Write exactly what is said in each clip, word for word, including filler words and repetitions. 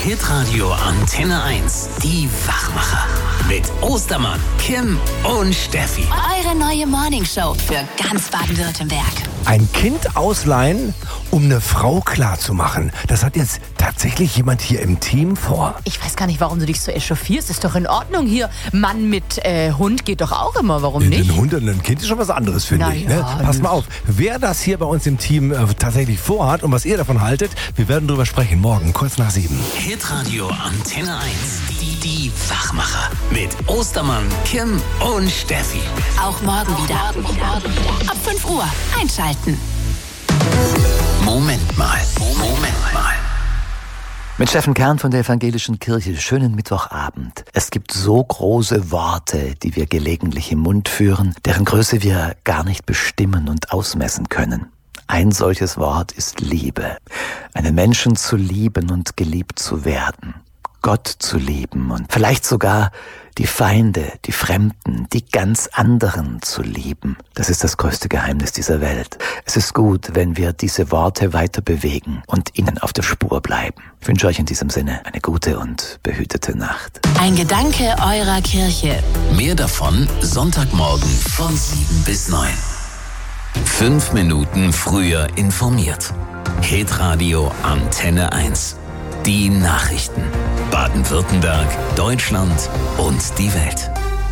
Hitradio Antenne eins. Die Wachmacher. Mit Ostermann, Kim und Steffi. Eure neue Morningshow für ganz Baden-Württemberg. Ein Kind ausleihen, um eine Frau klarzumachen. Das hat jetzt tatsächlich jemand hier im Team vor. Ich weiß gar nicht, warum du dich so echauffierst. Ist doch in Ordnung hier. Mann mit äh, Hund geht doch auch immer. Warum Den, nicht? Den Hund und ein Kind ist schon was anderes, finde Na ich. ja, Ne? Pass mal auf, wer das hier bei uns im Team äh, tatsächlich vorhat und was ihr davon haltet, wir werden drüber sprechen. Morgen, kurz nach sieben. Hitradio Antenne eins. Die, die Wachmacher. Mit Ostermann, Kim und Steffi. Auch morgen wieder. Ab fünf Uhr einschalten. Moment mal. Moment mal. Mit Steffen Kern von der Evangelischen Kirche. Schönen Mittwochabend. Es gibt so große Worte, die wir gelegentlich im Mund führen, deren Größe wir gar nicht bestimmen und ausmessen können. Ein solches Wort ist Liebe. Einen Menschen zu lieben und geliebt zu werden. Gott zu lieben und vielleicht sogar die Feinde, die Fremden, die ganz anderen zu lieben. Das ist das größte Geheimnis dieser Welt. Es ist gut, wenn wir diese Worte weiter bewegen und ihnen auf der Spur bleiben. Ich wünsche euch in diesem Sinne eine gute und behütete Nacht. Ein Gedanke eurer Kirche. Mehr davon Sonntagmorgen von sieben bis neun. Fünf Minuten früher informiert. Hitradio Antenne eins. Die Nachrichten. Baden-Württemberg, Deutschland und die Welt.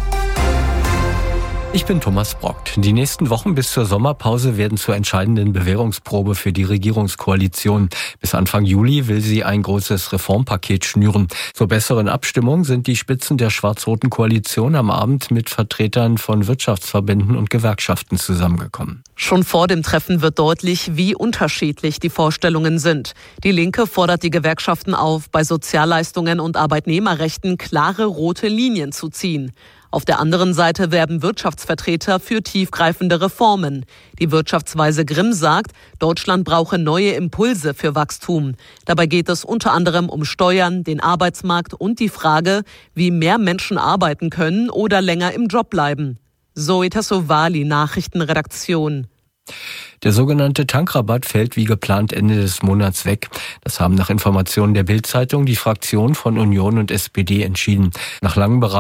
Ich bin Thomas Brockt. Die nächsten Wochen bis zur Sommerpause werden zur entscheidenden Bewährungsprobe für die Regierungskoalition. Bis Anfang Juli will sie ein großes Reformpaket schnüren. Zur besseren Abstimmung sind die Spitzen der schwarz-roten Koalition am Abend mit Vertretern von Wirtschaftsverbänden und Gewerkschaften zusammengekommen. Schon vor dem Treffen wird deutlich, wie unterschiedlich die Vorstellungen sind. Die Linke fordert die Gewerkschaften auf, bei Sozialleistungen und Arbeitnehmerrechten klare rote Linien zu ziehen. Auf der anderen Seite werben Wirtschaftsvertreter für tiefgreifende Reformen. Die Wirtschaftsweise Grimm sagt, Deutschland brauche neue Impulse für Wachstum. Dabei geht es unter anderem um Steuern, den Arbeitsmarkt und die Frage, wie mehr Menschen arbeiten können oder länger im Job bleiben. Zoe Tassovali, Nachrichtenredaktion. Der sogenannte Tankrabatt fällt wie geplant Ende des Monats weg. Das haben nach Informationen der Bild-Zeitung die Fraktionen von Union und S P D entschieden. Nach langen Beratungen